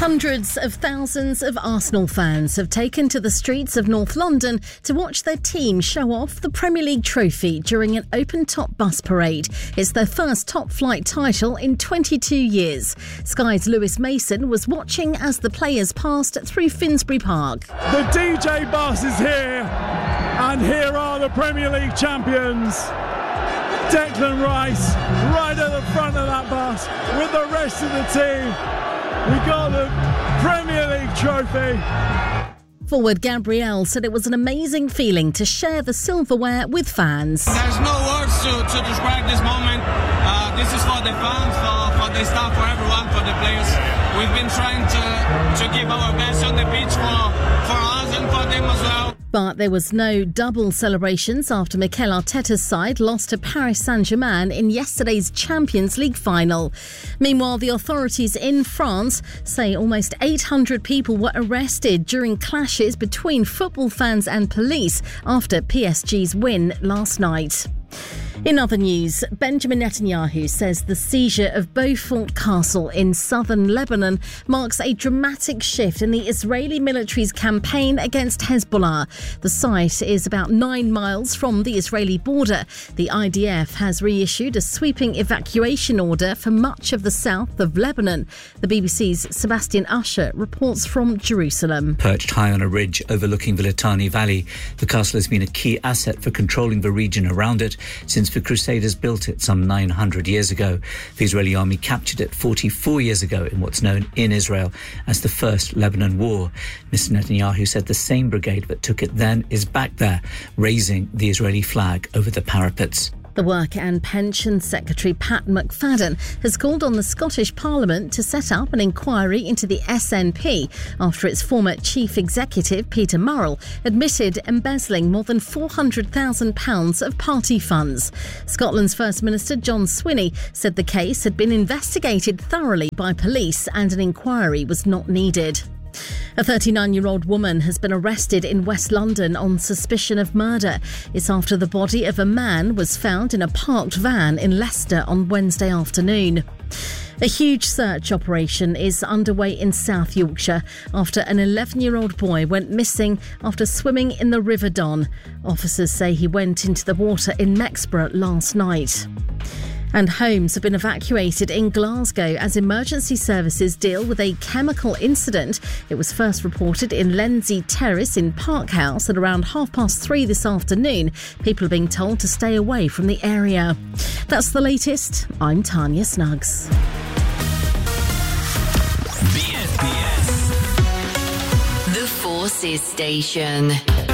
Hundreds of thousands of Arsenal fans have taken to the streets of North London to watch their team show off the Premier League trophy during an open-top bus parade. It's their first top-flight title in 22 years. Sky's Lewis Mason was watching as the players passed through Finsbury Park. The DJ bus is here, and here are the Premier League champions. Declan Rice right at the front of that bus with the rest of the team. We got the Premier League trophy. Forward Gabriel said it was an amazing feeling to share the silverware with fans. There's no words to describe this moment. This is for the fans, for the staff, for everyone, for the players. We've been trying to give our best on the pitch for us and for them as well. But there was no double celebrations after Mikel Arteta's side lost to Paris Saint-Germain in yesterday's Champions League final. Meanwhile, the authorities in France say almost 800 people were arrested during clashes between football fans and police after PSG's win last night. In other news, Benjamin Netanyahu says the seizure of Beaufort Castle in southern Lebanon marks a dramatic shift in the Israeli military's campaign against Hezbollah. The site is about 9 miles from the Israeli border. The IDF has reissued a sweeping evacuation order for much of the south of Lebanon. The BBC's Sebastian Usher reports from Jerusalem. Perched high on a ridge overlooking the Litani Valley, the castle has been a key asset for controlling the region around it since the Crusaders built it some 900 years ago. The Israeli army captured it 44 years ago in what's known in Israel as the First Lebanon War. Mr. Netanyahu said the same brigade that took it then is back there, raising the Israeli flag over the parapets. The Work and Pensions Secretary Pat McFadden has called on the Scottish Parliament to set up an inquiry into the SNP after its former chief executive, Peter Murrell, admitted embezzling more than £400,000 of party funds. Scotland's First Minister John Swinney said the case had been investigated thoroughly by police and an inquiry was not needed. A 39-year-old woman has been arrested in West London on suspicion of murder. It's after the body of a man was found in a parked van in Leicester on Wednesday afternoon. A huge search operation is underway in South Yorkshire after an 11-year-old boy went missing after swimming in the River Don. Officers say he went into the water in Mexborough last night. And homes have been evacuated in Glasgow as emergency services deal with a chemical incident. It was first reported in Lenzie Terrace in Park House at around 3:30 this afternoon. People are being told to stay away from the area. That's the latest. I'm Tanya Snuggs. BFBS. The Forces Station.